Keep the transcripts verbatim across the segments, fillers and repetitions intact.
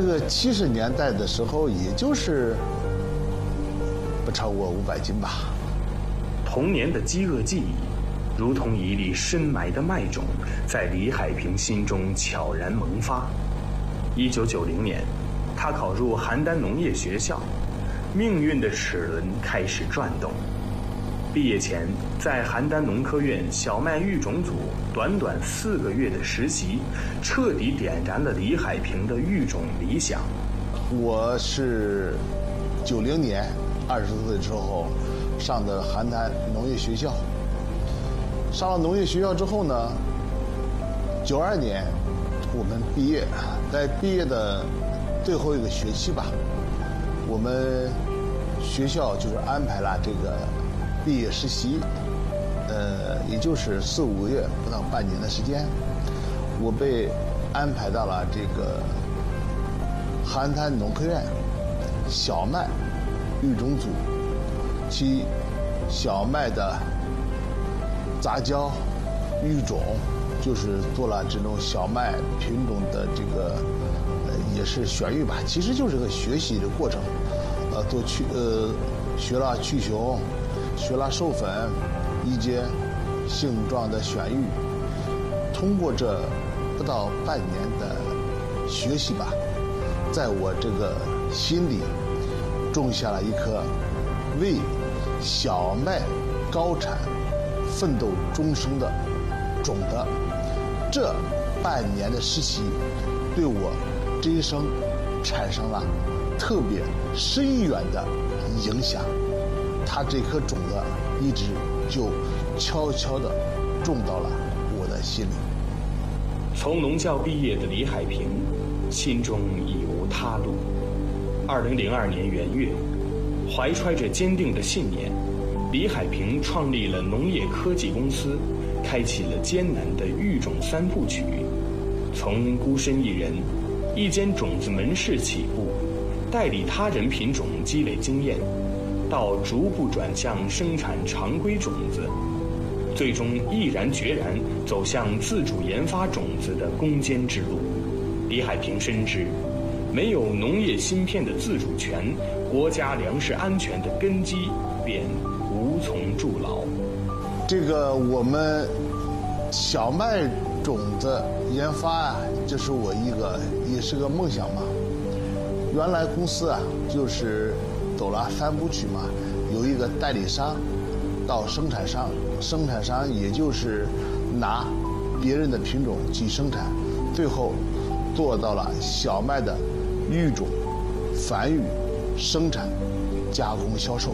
个七十年代的时候，也就是不超过五百斤吧。 童年的饥饿记忆，如同一粒深埋的麦种，在李海平心中悄然萌发。一九九零年，他考入邯郸农业学校，命运的齿轮开始转动。毕业前，在邯郸农科院小麦育种组短短四个月的实习，彻底点燃了李海平的育种理想。 我是九零年二十岁之后上的邯郸农业学校，上了农业学校之后呢，九二年我们毕业，在毕业的最后一个学期吧，我们学校就是安排了这个毕业实习，呃，也就是四五个月，不到半年的时间，我被安排到了这个邯郸农科院小麦育种组，其小麦的杂交育种，就是做了这种小麦品种的这个，呃，也是选育吧，其实就是个学习的过程，呃，做去呃，学了去雄。学了授粉、一阶、性状的选育，通过这不到半年的学习吧，在我这个心里种下了一颗为小麦高产奋斗终生的种子。这半年的实习对我这一生产生了特别深远的影响。他这颗种子一直就悄悄地种到了我的心里。 从农教毕业的李海平，心中已无他路。二零零二年元月，怀揣着坚定的信念，李海平创立了农业科技公司，开启了艰难的育种三部曲。从孤身一人，一间种子门市起步，代理他人品种积累经验，到逐步转向生产常规种子，最终毅然决然走向自主研发种子的攻坚之路。李海平深知，没有农业芯片的自主权，国家粮食安全的根基便无从筑牢。 这个我们小麦种子研发啊，这是我一个也是个梦想嘛。原来公司啊，就是走了三部曲嘛，有一个代理商到生产商，生产商也就是拿别人的品种去生产，最后做到了小麦的育种、繁育、生产、加工、销售。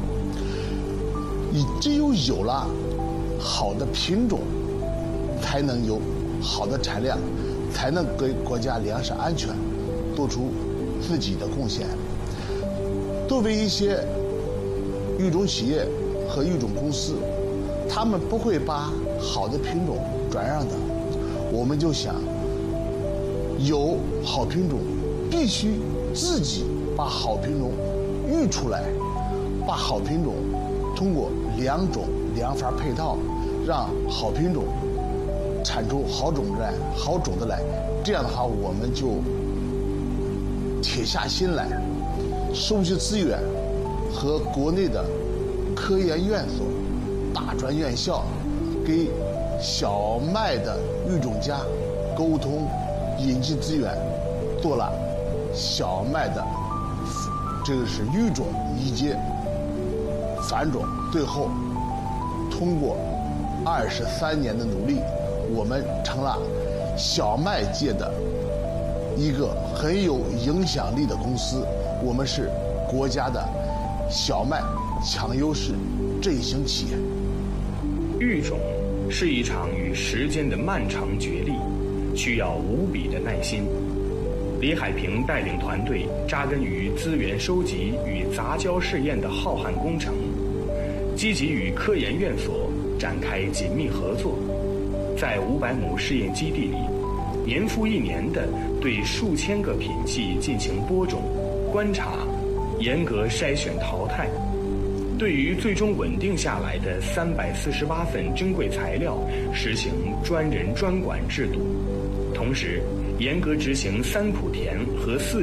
你只有有了好的品种，才能有好的产量，才能给国家粮食安全做出自己的贡献。作为一些育种企业和育种公司，他们不会把好的品种转让的。我们就想，有好品种，必须自己把好品种育出来，把好品种通过两种两法配套，让好品种产出好种子来，好种子来。这样的话，我们就铁下心来，收集资源，和国内的科研院所、大专院校，给小麦的育种家沟通，引进资源，做了小麦的这个是育种、一阶、繁种，最后通过二十三年的努力，我们成了小麦界的一个很有影响力的公司。我们是国家的小麦强优势振兴企业。 育种是一场与时间的漫长角力，需要无比的耐心。李海平带领团队扎根于资源收集与杂交试验的浩瀚工程，积极与科研院所展开紧密合作，在五百亩试验基地里，年复一年地对数千个品系进行播种、观察，严格筛选淘汰。对于最终稳定下来的三百四十八份珍贵材料，实行专人专管制度，同时严格执行三圃田和四